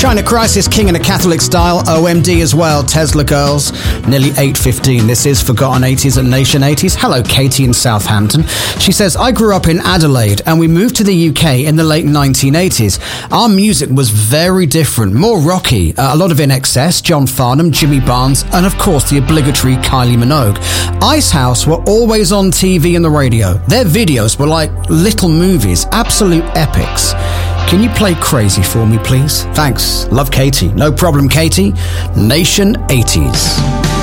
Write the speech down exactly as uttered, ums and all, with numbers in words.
China Crisis, King in a Catholic Style, O M D as well, Tesla Girls, nearly eight fifteen. This is Forgotten eighties at Nation eighties. Hello, Katie in Southampton. She says, I grew up in Adelaide and we moved to the U K in the late nineteen eighties. Our music was very different, more rocky. Uh, a lot of I N X S, John Farnham, Jimmy Barnes, and of course the obligatory Kylie Minogue. Icehouse were always on T V and the radio. Their videos were like little movies, absolute epics. Can you play Crazy for me, please? Thanks. Love, Katie. No problem, Katie. Nation eighties.